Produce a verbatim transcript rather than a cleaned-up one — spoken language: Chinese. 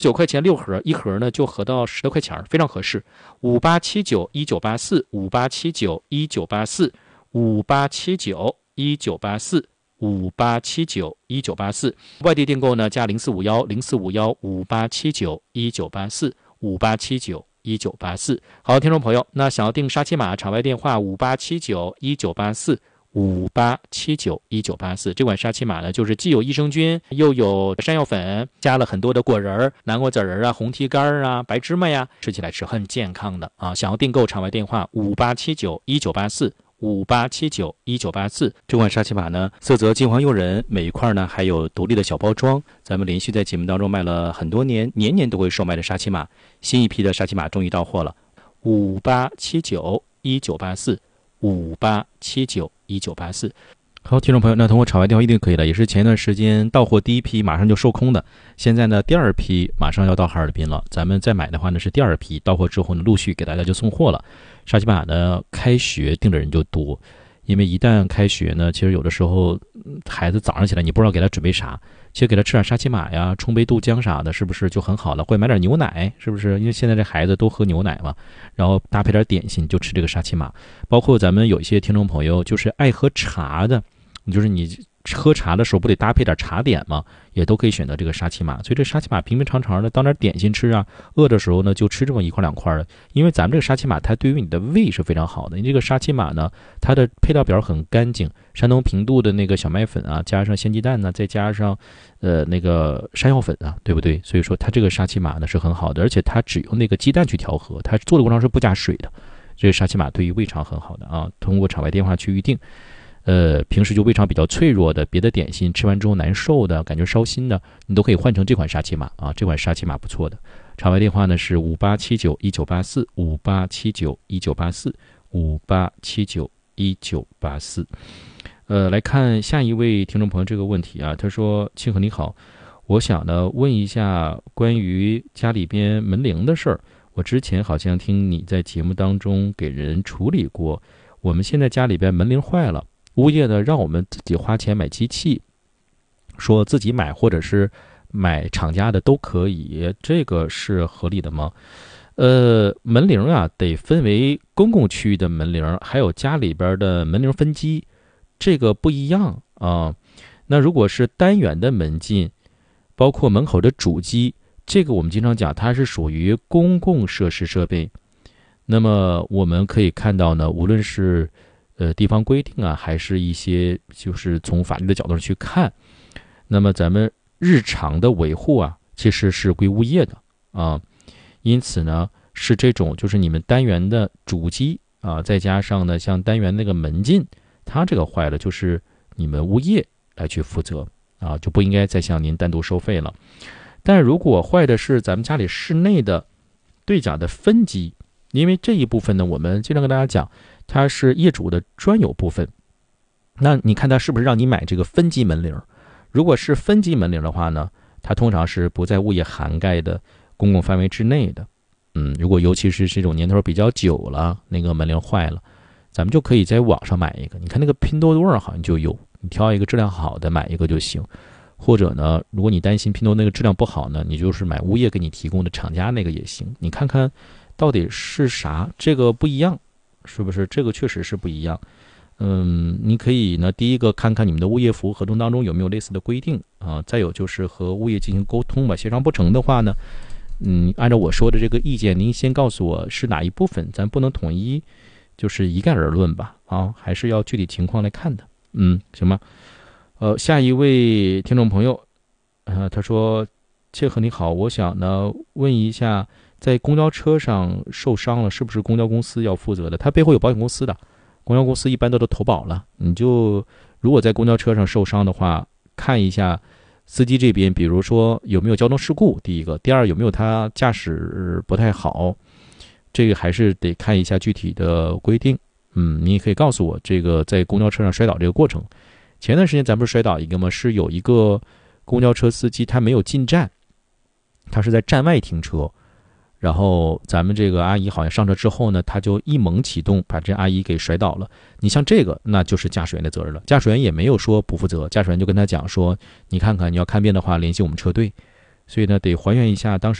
九块钱六盒，一盒呢就合到十多块钱，非常合适。五八七九一九八四，五八七九一九八四，五八七九一九八四，五八七九一九八四。外地订购呢加零四五幺零四五幺五八七九一九八四，五八七九一九八四。好，听众朋友，那想要订沙琪玛，场外电话五八七九一九八四。五八七九一九八四，这款沙琪玛呢，就是既有益生菌，又有山药粉，加了很多的果仁、南瓜籽儿啊、红提干啊、白芝麻呀，吃起来是很健康的啊！想要订购，场外电话五八七九一九八四。五八七九一九八四，这款沙琪玛呢，色泽金黄诱人，每一块呢还有独立的小包装。咱们连续在节目当中卖了很多年，年年都会售卖的沙琪玛，新一批的沙琪玛终于到货了。五八七九一九八四，五八七九一九八四。好，听众朋友，那通过场外电话一定可以了，也是前一段时间到货第一批马上就售空的，现在呢第二批马上要到哈尔滨了，咱们再买的话呢是第二批，到货之后呢陆续给大家就送货了。沙琪玛呢开学订的人就多，因为一旦开学呢，其实有的时候孩子早上起来你不知道给他准备啥，其实给他吃点沙琪玛呀，冲杯豆浆啥的，是不是就很好了？或者买点牛奶，是不是？因为现在这孩子都喝牛奶嘛，然后搭配点点心就吃这个沙琪玛。包括咱们有一些听众朋友就是爱喝茶的，就是你喝茶的时候不得搭配点茶点吗？也都可以选择这个沙琪玛。所以这沙琪玛平平常常的当点点心吃啊，饿的时候呢就吃这么一块两块的。因为咱们这个沙琪玛它对于你的胃是非常好的。你这个沙琪玛呢，它的配料表很干净，山东平度的那个小麦粉啊，加上鲜鸡蛋呢，再加上呃那个山药粉啊，对不对？所以说它这个沙琪玛呢是很好的，而且它只用那个鸡蛋去调和，它做的过程是不加水的。这个沙琪玛对于胃肠很好的啊，通过场外电话去预定。呃，平时就胃肠比较脆弱的，别的点心吃完之后难受的，感觉烧心的，你都可以换成这款沙琪玛啊，这款沙琪玛不错的。场外电话呢是五八七九一九八四，五八七九一九八四，五八七九一九八四。呃，来看下一位听众朋友这个问题啊，他说：庆和你好，我想呢问一下关于家里边门铃的事儿，我之前好像听你在节目当中给人处理过，我们现在家里边门铃坏了。物业呢让我们自己花钱买机器，说自己买或者是买厂家的都可以，这个是合理的吗？呃，门铃啊得分为公共区域的门铃，还有家里边的门铃分机，这个不一样啊。那如果是单元的门禁，包括门口的主机，这个我们经常讲它是属于公共设施设备。那么我们可以看到呢，无论是呃，地方规定啊，还是一些就是从法律的角度上去看，那么咱们日常的维护啊，其实是归物业的啊。因此呢，是这种就是你们单元的主机啊，再加上呢，像单元那个门禁，它这个坏了，就是你们物业来去负责啊，就不应该再向您单独收费了。但如果坏的是咱们家里室内的对讲的分机，因为这一部分呢，我们经常跟大家讲，它是业主的专有部分。那你看它是不是让你买这个分机门铃？如果是分机门铃的话呢，它通常是不在物业涵盖的公共范围之内的。嗯，如果尤其是这种年头比较久了，那个门铃坏了，咱们就可以在网上买一个。你看那个拼多多好像就有，你挑一个质量好的买一个就行。或者呢，如果你担心拼多多那个质量不好呢，你就是买物业给你提供的厂家那个也行。你看看到底是啥，这个不一样。是不是这个确实是不一样？嗯，你可以呢，第一个看看你们的物业服务合同当中有没有类似的规定啊，再有就是和物业进行沟通吧，协商不成的话呢，嗯，按照我说的这个意见，您先告诉我是哪一部分，咱不能统一，就是一概而论吧，啊，还是要具体情况来看的，嗯，行吗？呃，下一位听众朋友，呃，他说：切和你好，我想呢问一下。在公交车上受伤了，是不是公交公司要负责的？它背后有保险公司的，公交公司一般都都投保了。你就如果在公交车上受伤的话，看一下司机这边，比如说有没有交通事故，第一个，第二有没有他驾驶不太好，这个还是得看一下具体的规定。嗯，你也可以告诉我这个在公交车上摔倒这个过程。前段时间咱不是摔倒一个吗？是有一个公交车司机他没有进站，他是在站外停车。然后咱们这个阿姨好像上车之后呢，她就一猛启动，把这阿姨给甩倒了。你像这个，那就是驾驶员的责任了。驾驶员也没有说不负责，驾驶员就跟他讲说，你看看你要看病的话，联系我们车队。 所以呢，得还原一下当时